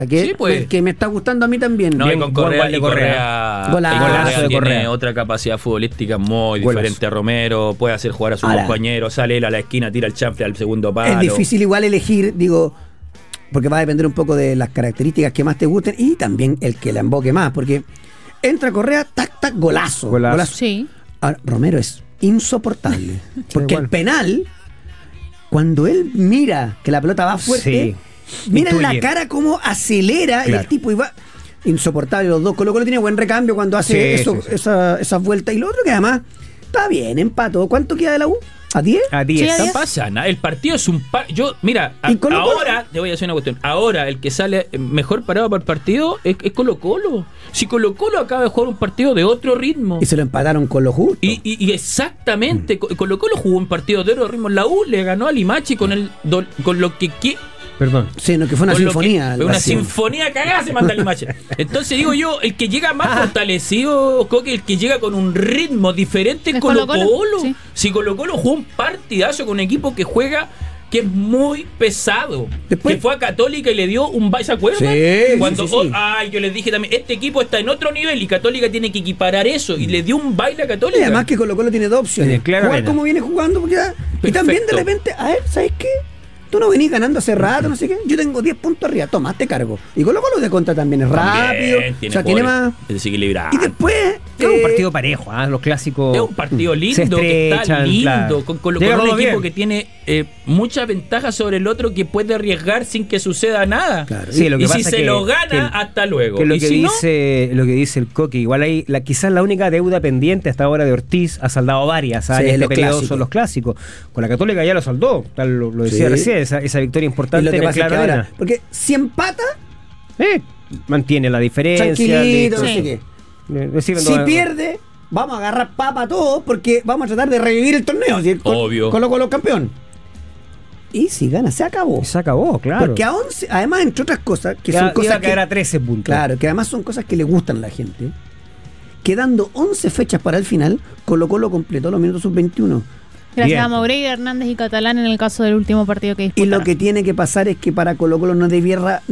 Sí, pues. Que me está gustando a mí también. No, Bien, y con Correa Golazo tiene de Correa. otra capacidad futbolística muy Golazo. diferente a Romero. Puede hacer jugar a sus compañeros, sale él a la esquina, tira el chanfle al segundo palo. Es difícil igual elegir, digo, porque va a depender un poco de las características que más te gusten y también el que la emboque más, porque entra Correa, tac, tac, golazo. Sí. Ahora, Romero es insoportable, porque bueno. el penal, cuando él mira que la pelota va fuerte, mira en la cara cómo acelera y el tipo iba insoportable los dos. Colo-Colo tiene buen recambio cuando hace esas vueltas, y lo otro que además está bien, empató. ¿Cuánto queda de la U? ¿A 10? A 10. No pasa nada. El partido es un mira, ahora te voy a decir una cuestión. Ahora el que sale mejor parado para el partido es Colo-Colo. Si Colo-Colo acaba de jugar un partido de otro ritmo. Y se lo empataron con lo justo. Y exactamente, Colo-Colo jugó un partido de otro ritmo. La U le ganó a Limachi con lo que Perdón. Sí, no, que fue una sinfonía. Una sinfonía cagada se manda Limachi. Entonces digo yo, el que llega más fortalecido, Coque, el que llega con un ritmo diferente es Colo-Colo. Sí. Si Colo-Colo jugó un partidazo con un equipo que juega, que es muy pesado. Después, que fue a Católica y le dio un baile, ¿se acuerdan? Sí, Cuando, sí. yo les dije también, este equipo está en otro nivel y Católica tiene que equiparar eso. Y le dio un baile a Católica. Y además que Colo-Colo tiene dos opciones. Jugar como viene jugando, porque y también de repente, a ver, ¿sabes qué? Tú no venís ganando hace rato, no sé qué. Yo tengo 10 puntos arriba, toma, te cargo. Y Colo-Colo de contra también es rápido. Tiene más. Es desequilibrado. Y después. Es un partido parejo, los clásicos. Es un partido lindo, se estrechan, que está lindo. Claro. Con un equipo que tiene mucha ventaja sobre el otro, que puede arriesgar sin que suceda nada. Claro. Sí, lo que y pasa si se lo gana, hasta luego. Que lo y que si dice el Coque, igual hay quizás la única deuda pendiente hasta ahora de Ortiz, ha saldado varias. En este periodo son los clásicos. Con la Católica ya lo saldó, lo decía recién, esa victoria importante y lo que en el pasa es que Claro ahora, porque si empata, mantiene la diferencia. Tranquilito, no sé qué. Si No, pierde, vamos a agarrar papa a todos porque vamos a tratar de revivir el torneo. ¿Sí? Obvio. Colo-Colo campeón. Y si gana, se acabó. Se acabó, claro. Porque a 11, además, entre otras cosas, que son cosas iba a caer a 13 puntos. Claro, que además son cosas que le gustan a la gente. Quedando 11 fechas para el final, Colo-Colo completó los minutos sub-21. Gracias a Moreira, Hernández y Catalán en el caso del último partido que disputaron. Y lo que tiene que pasar es que para Colo-Colo no debiera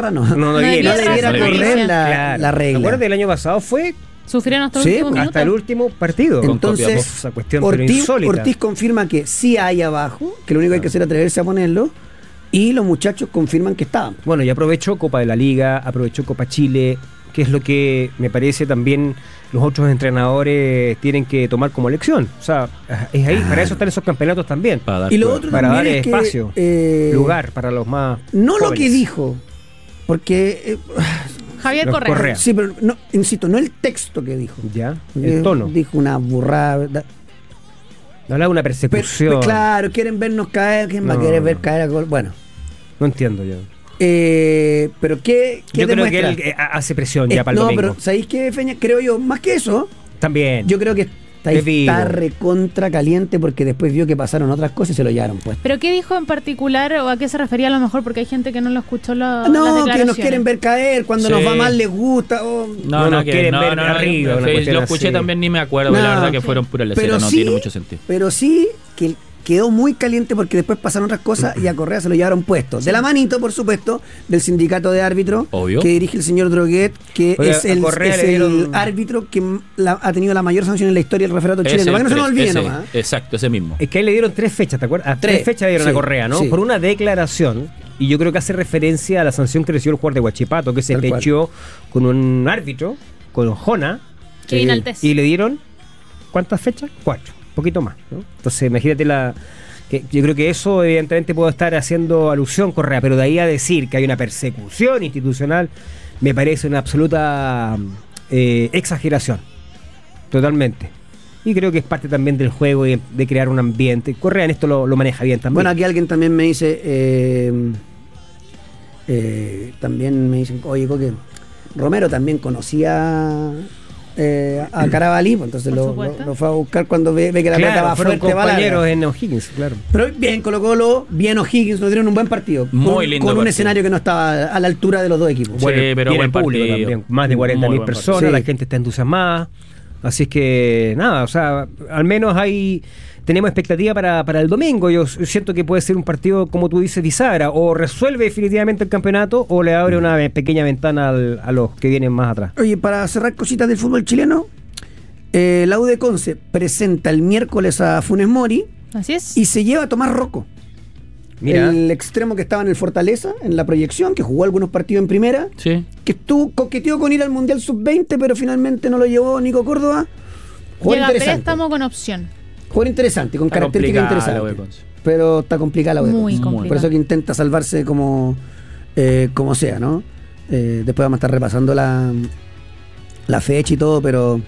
correr la regla. ¿Te acuerdas del año pasado? Sufrieron hasta el último minuto. Hasta el último partido. Entonces, esa cuestión Ortiz confirma que sí hay abajo, que lo único que hay que hacer es atreverse a ponerlo, y los muchachos confirman que estaban. Bueno, y aprovechó Copa de la Liga, aprovechó Copa Chile, que es lo que me parece también los otros entrenadores tienen que tomar como lección. O sea, es ahí, para eso están esos campeonatos también. Y lo otro para dar es espacio, lugar para los más no jóvenes. Lo que dijo, porque Javier Correa. Sí, pero no, insisto, no el texto que dijo. Ya, el tono. Dijo una burrada. Hablaba de una persecución. Claro, quieren vernos caer. ¿Quién va a querer ver caer a Colo? Bueno. No entiendo yo. Pero ¿qué yo creo demuestra? que él hace presión ya para el domingo. No, pero ¿sabéis qué, Feña? Creo yo, más que eso, también. yo creo que está recontra caliente porque después vio que pasaron otras cosas y se lo llevaron pues. ¿Pero qué dijo en particular o a qué se refería a lo mejor? Porque hay gente que no lo escuchó las que nos declaraciones. quieren ver caer, cuando nos va mal les gusta. No quieren ver arriba. Lo escuché también, ni me acuerdo, la verdad que fueron puras leceras, no tiene mucho sentido. Pero sí que quedó muy caliente porque después pasaron otras cosas y a Correa se lo llevaron puesto. De la manito, por supuesto, del sindicato de árbitros que dirige el señor Droguet, que es el árbitro que ha tenido la mayor sanción en la historia del referato chileno. Para que no se nos olvide nomás. Exacto, ese mismo. Es que a él le dieron 3 fechas, ¿te acuerdas? 3 fechas le dieron a Correa, ¿no? Sí. Por una declaración, y yo creo que hace referencia a la sanción que recibió el jugador de Huachipato, que se pecheó con un árbitro, con Jona, y le dieron, ¿cuántas fechas? 4. Poquito más, ¿no? Entonces imagínate que yo creo que eso evidentemente puede estar haciendo alusión Correa, pero de ahí a decir que hay una persecución institucional me parece una absoluta exageración, totalmente. Y creo que es parte también del juego y de crear un ambiente. Correa en esto lo maneja bien también. Bueno, aquí alguien también me dice oye, Coque, Romero también conocía a Carabalí, pues entonces lo fue a buscar cuando ve que la pelota va fuerte. Compañeros en O'Higgins, claro. Pero bien Colo-Colo, bien O'Higgins, nos dieron un buen partido. Muy lindo con un partido. Escenario que no estaba a la altura de los dos equipos. Bueno, pero buen público partido. también. Más de 40.000 personas, la gente está entusiasmada. Así es que, nada, o sea, al menos tenemos expectativa para el domingo. Yo siento que puede ser un partido, como tú dices, bisagra. O resuelve definitivamente el campeonato o le abre una pequeña ventana a los que vienen más atrás. Oye, para cerrar cositas del fútbol chileno, la U de Conce presenta el miércoles a Funes Mori. Así es. Y se lleva a Tomás Rocco. Mira. El extremo que estaba en el Fortaleza, en la proyección, que jugó algunos partidos en primera, sí, que coqueteó con ir al Mundial Sub-20, pero finalmente no lo llevó Nico Córdoba. Llega préstamo con opción. Jugador interesante, con características interesantes. Pero está complicada la U de Conce. Muy complicada. Por eso que intenta salvarse como sea, ¿no? Después vamos a estar repasando la fecha y todo, pero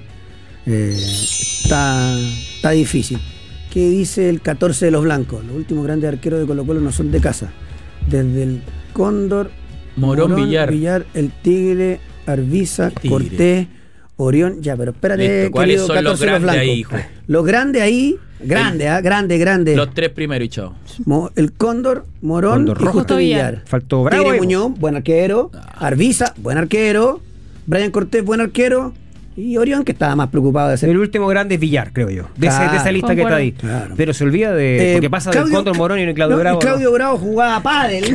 está difícil. ¿Qué dice el 14 de los blancos? Los últimos grandes arqueros de Colo-Colo no son de casa. Desde el Cóndor, Morón, Villar, el Tigre, Arbiza, Cortés, Orión. Ya, pero espérate. Listo. ¿Cuáles son los grandes ahí, hijo? Los grandes ahí, grande. Los tres primeros y chao. El Cóndor, Morón y Justo Villar. Faltó Bravo. Tigre Muñoz, buen arquero. Arbiza, buen arquero. Brian Cortés, buen arquero. Y Orión, que estaba más preocupado de ser. El último grande es Villar, creo yo. De esa lista que está ahí. Claro. Pero se olvida de. Porque pasa del Cóndor, Morón y Claudio Bravo. Y Claudio Bravo jugaba pádel.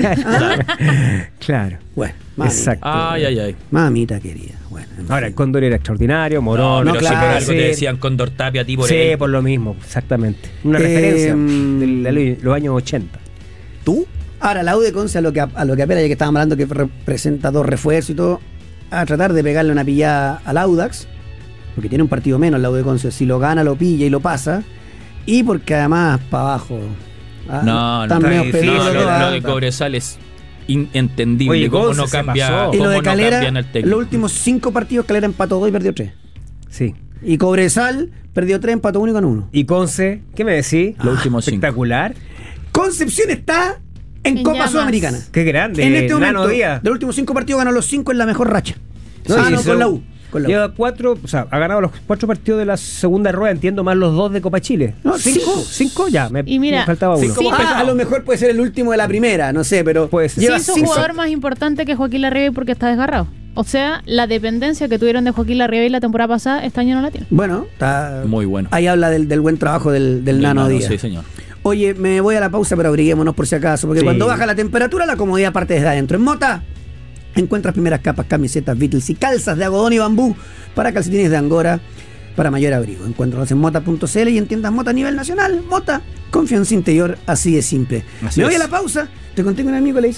Claro. Bueno, exacto. Ay. Mamita querida. Bueno, ahora, el Cóndor era extraordinario, Morón. Pero claro, algo te decían Cóndor Tapia, tipo. Sí, por lo mismo, exactamente. Una referencia de los años 80. ¿Tú? Ahora, la U de Conce, a lo que apela, ya que estábamos hablando que representa 2 refuerzos y todo, a tratar de pegarle una pillada al Audax, porque tiene un partido menos la U de Conce. Si lo gana, lo pilla y lo pasa. Y porque además, para abajo. No, lo de Cobresal es inentendible. Oye, cómo no cambia. Y lo de Calera, los últimos 5 partidos, Calera empató 2 y perdió 3. Sí. Y Cobresal perdió 3, empató 1 y ganó 1. ¿Y Conce? ¿Qué me decís? Los últimos 5. Espectacular. Concepción está en Copa llamas. Sudamericana. Qué grande. En este momento, Nano Díaz. de los últimos 5 partidos ganó los 5 en la mejor racha. Con la U. Lleva 4, o sea, ha ganado los 4 partidos de la segunda rueda, entiendo, más los 2 de Copa Chile. No, 5 ya, me faltaba 1. A lo mejor puede ser el último de la primera, no sé, pero puede ser. lleva sí, es un jugador más importante que Joaquín Larribey porque está desgarrado. O sea, la dependencia que tuvieron de Joaquín Larribey la temporada pasada, este año no la tiene. Bueno, está muy bueno. Ahí habla del buen trabajo del Nano Díaz. Sí, señor. Oye, me voy a la pausa, pero abriguémonos por si acaso, porque cuando baja la temperatura, la comodidad parte desde adentro. En Mota encuentras primeras capas, camisetas, Beatles y calzas de algodón y bambú para calcetines de Angora para mayor abrigo. Encuéntralos en mota.cl y en tiendas Mota a nivel nacional. Mota, confianza interior, así de simple. Me voy a la pausa. Te conté que un amigo le dice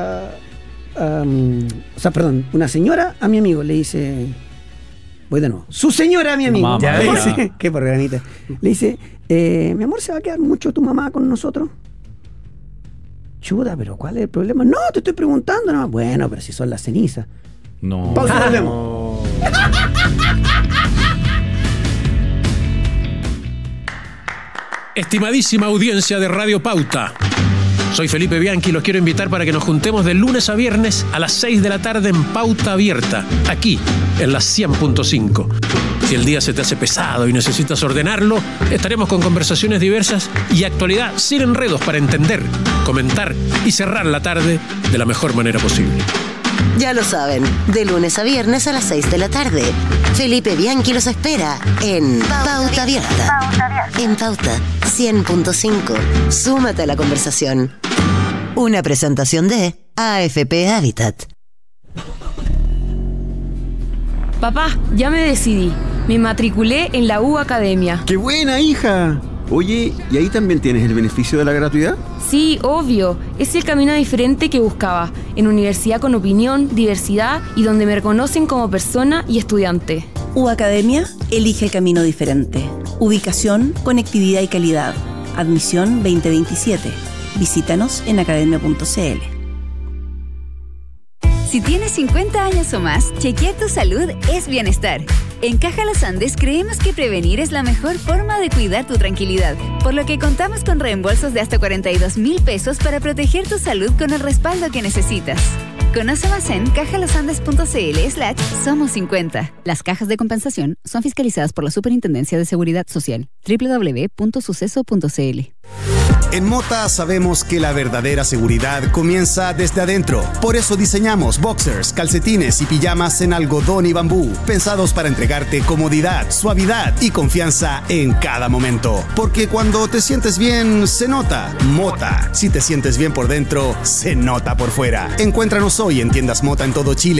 una señora a mi amigo le dice, voy de nuevo, su señora a mi amigo. Mamá, le dice, qué programita. Le dice, mi amor, ¿se va a quedar mucho tu mamá con nosotros? Chuda, pero ¿cuál es el problema? No, te estoy preguntando. No. Bueno, pero si son las cenizas. No. Pausa, volvemos. Estimadísima audiencia de Radio Pauta, soy Felipe Bianchi y los quiero invitar para que nos juntemos de lunes a viernes a las 6 de la tarde en Pauta Abierta, aquí en la 100.5. Si el día se te hace pesado y necesitas ordenarlo, estaremos con conversaciones diversas y actualidad sin enredos para entender, comentar y cerrar la tarde de la mejor manera posible. Ya lo saben, de lunes a viernes a las 6 de la tarde. Felipe Bianchi los espera en Pauta Abierta. En Pauta 100.5. Súmate a la conversación. Una presentación de AFP Habitat. Papá, ya me decidí. Me matriculé en la U Academia. ¡Qué buena, hija! Oye, ¿y ahí también tienes el beneficio de la gratuidad? Sí, obvio. Es el camino diferente que buscaba. En universidad con opinión, diversidad y donde me reconocen como persona y estudiante. U Academia elige el camino diferente. Ubicación, conectividad y calidad. Admisión 2027. Visítanos en academia.cl. Si tienes 50 años o más, chequear tu salud es bienestar. En Caja Los Andes creemos que prevenir es la mejor forma de cuidar tu tranquilidad, por lo que contamos con reembolsos de hasta 42,000 pesos para proteger tu salud con el respaldo que necesitas. Conoce más en cajalosandes.cl/somos50. Las cajas de compensación son fiscalizadas por la Superintendencia de Seguridad Social. www.suceso.cl. En Mota sabemos que la verdadera seguridad comienza desde adentro. Por eso diseñamos boxers, calcetines y pijamas en algodón y bambú, pensados para entregarte comodidad, suavidad y confianza en cada momento. Porque cuando te sientes bien, se nota. Mota. Si te sientes bien por dentro, se nota por fuera. Encuéntranos hoy en tiendas Mota en todo Chile